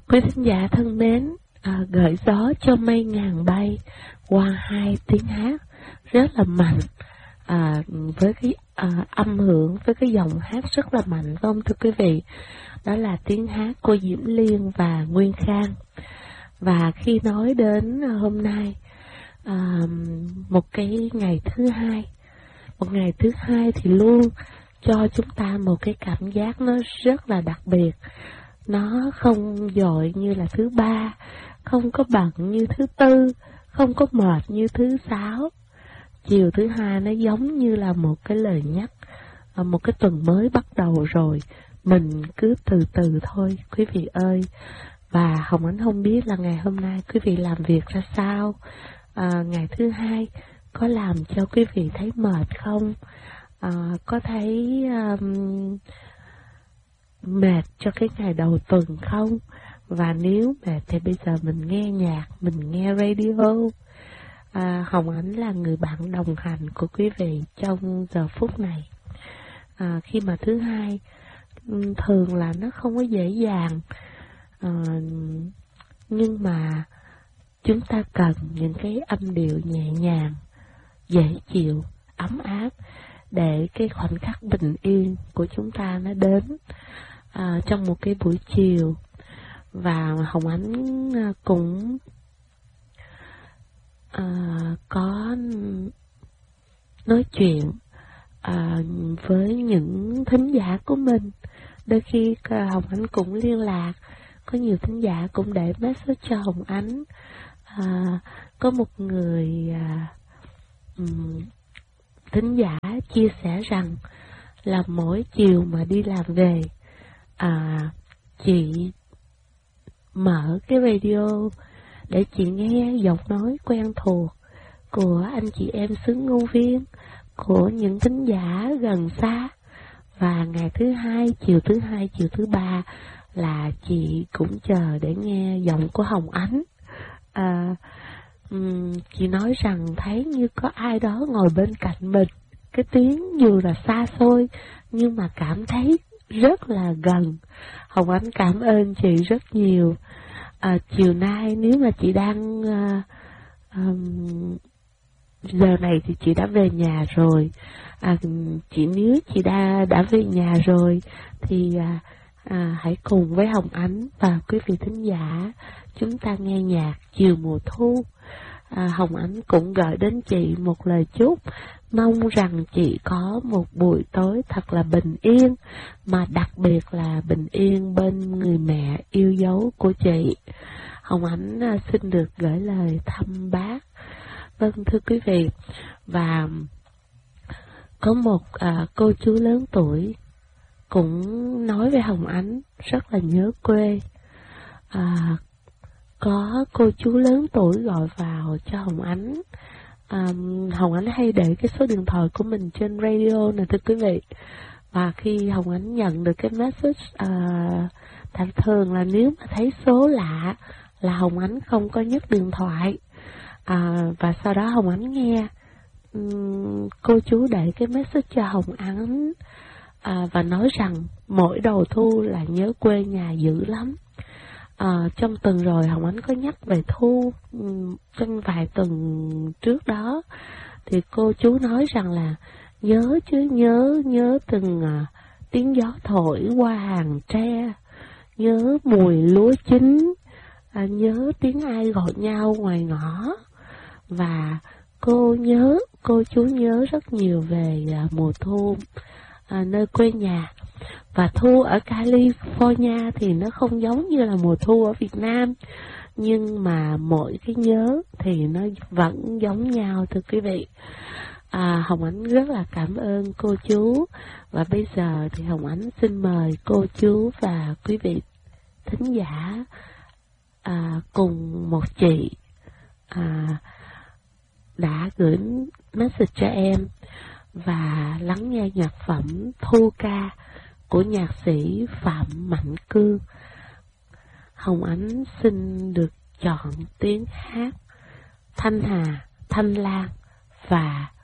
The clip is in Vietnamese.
Quý thính giả thân mến, gợi gió cho mây ngàn bay qua hai tiếng hát rất là mạnh, với cái âm hưởng, với cái giọng hát rất là mạnh, phải không thưa quý vị? Đó là tiếng hát của Diễm Liên và Nguyên Khang. Và khi nói đến hôm nay, một cái ngày thứ hai thì luôn cho chúng ta một cái cảm giác nó rất là đặc biệt. Nó không dội như là thứ ba, không có bận như thứ tư, không có mệt như thứ sáu. Chiều thứ hai nó giống như là một cái lời nhắc, một cái tuần mới bắt đầu rồi, mình cứ từ từ thôi quý vị ơi. Và Hồng Ánh không biết là ngày hôm nay quý vị làm việc ra sao, ngày thứ hai có làm cho quý vị thấy mệt không, có thấy mệt cho cái ngày đầu tuần không? Và nếu mệt thì bây giờ mình nghe nhạc, mình nghe radio. Hồng Ánh là người bạn đồng hành của quý vị trong giờ phút này. Khi mà thứ hai thường là nó không có dễ dàng, nhưng mà chúng ta cần những cái âm điệu nhẹ nhàng, dễ chịu, ấm áp để cái khoảnh khắc bình yên của chúng ta nó đến trong một cái buổi chiều. Và Hồng Ánh cũng có nói chuyện với những thính giả của mình. Đôi khi Hồng Ánh cũng liên lạc, có nhiều thính giả cũng để message cho Hồng Ánh. Có một người thính giả chia sẻ rằng là mỗi chiều mà đi làm về, chị mở cái radio để chị nghe giọng nói quen thuộc của anh chị em xứ Ngô Viên, của những thính giả gần xa. Và ngày thứ hai, chiều thứ ba là chị cũng chờ để nghe giọng của Hồng Ánh. Chị nói rằng thấy như có ai đó ngồi bên cạnh mình, cái tiếng dù là xa xôi nhưng mà cảm thấy rất là gần. Hồng Ánh cảm ơn chị rất nhiều. Chiều nay nếu mà chị đang giờ này thì chị đã về nhà rồi. Nếu chị đã về nhà rồi thì hãy cùng với Hồng Ánh và quý vị thính giả chúng ta nghe nhạc chiều mùa thu. Hồng Ánh cũng gửi đến chị một lời chúc, mong rằng chị có một buổi tối thật là bình yên, mà đặc biệt là bình yên bên người mẹ yêu dấu của chị. Hồng Ánh xin được gửi lời thăm bác. Vâng thưa quý vị, và có một cô chú lớn tuổi cũng nói với Hồng Ánh rất là nhớ quê. Có cô chú lớn tuổi gọi vào cho Hồng Ánh. Hồng Ánh hay để cái số điện thoại của mình trên radio nè thưa quý vị. Và khi Hồng Ánh nhận được cái message, thường là nếu mà thấy số lạ là Hồng Ánh không có nhấc điện thoại. Và sau đó Hồng Ánh nghe cô chú để cái message cho Hồng Ánh, và nói rằng mỗi đầu thu là nhớ quê nhà dữ lắm. Trong tuần rồi Hồng Ánh có nhắc về thu, trong vài tuần trước đó thì cô chú nói rằng là nhớ chứ, nhớ từng tiếng gió thổi qua hàng tre, nhớ mùi lúa chín, nhớ tiếng ai gọi nhau ngoài ngõ. Và cô chú nhớ rất nhiều về mùa thu nơi quê nhà. Và thu ở California thì nó không giống như là mùa thu ở Việt Nam, nhưng mà mỗi cái nhớ thì nó vẫn giống nhau thưa quý vị. Hồng Ánh rất là cảm ơn cô chú. Và bây giờ thì Hồng Ánh xin mời cô chú và quý vị thính giả cùng một chị đã gửi message cho em và lắng nghe nhạc phẩm Thu Ca của nhạc sĩ Phạm Mạnh Cương. Hồng Ánh xin được chọn tiếng hát Thanh Hà, Thanh Lan và